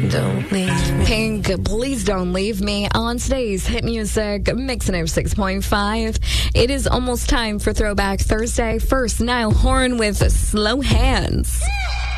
Don't leave me. Pink, Please Don't Leave Me on today's Hit Music Mix 6.5. It is almost time for Throwback Thursday. First, Niall Horan with Slow Hands.